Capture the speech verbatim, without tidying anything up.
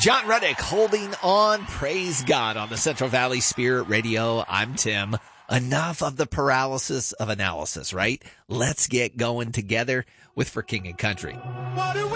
John Reddick holding on. Praise God on the Central Valley Spirit Radio. I'm Tim. Enough of the paralysis of analysis, right? Let's get going together with For King and Country.